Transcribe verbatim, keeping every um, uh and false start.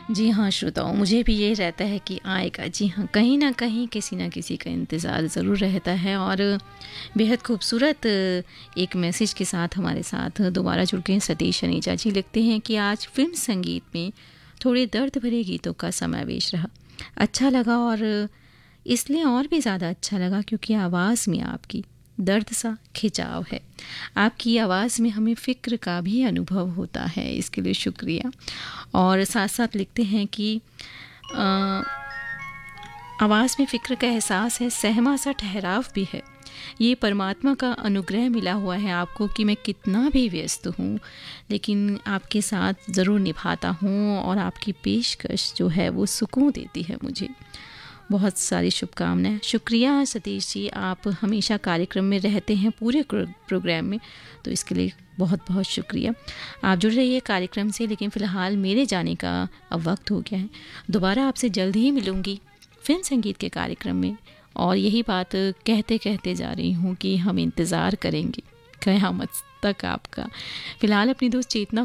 जी हाँ श्रोताओं, मुझे भी ये रहता है कि आएगा। जी हाँ, कहीं न कहीं किसी न किसी का इंतज़ार ज़रूर रहता है। और बेहद खूबसूरत एक मैसेज के साथ हमारे साथ दोबारा जुड़ गए सतीश अनीजा जी। लिखते हैं कि आज फ़िल्म संगीत में थोड़े दर्द भरे गीतों का समावेश रहा। अच्छा लगा, और इसलिए और भी ज़्यादा अच्छा लगा क्योंकि आवाज़ में आपकी दर्द सा खिंचाव है। आपकी आवाज़ में हमें फ़िक्र का भी अनुभव होता है, इसके लिए शुक्रिया। और साथ साथ लिखते हैं कि आ, आवाज़ में फ़िक्र का एहसास है, सहमा सा ठहराव भी है। ये परमात्मा का अनुग्रह मिला हुआ है आपको कि मैं कितना भी व्यस्त हूँ लेकिन आपके साथ ज़रूर निभाता हूँ, और आपकी पेशकश जो है वो सुकून देती है मुझे। बहुत सारी शुभकामनाएं। शुक्रिया सतीश जी, आप हमेशा कार्यक्रम में रहते हैं पूरे प्रोग्राम में, तो इसके लिए बहुत बहुत शुक्रिया। आप जुड़ रहिए कार्यक्रम से, लेकिन फ़िलहाल मेरे जाने का अब वक्त हो गया है। दोबारा आपसे जल्द ही मिलूँगी फिल्म संगीत के कार्यक्रम में, और यही बात कहते कहते जा रही हूँ कि हम इंतज़ार करेंगे क़यामत तक आपका। फ़िलहाल अपनी दोस्त चेतना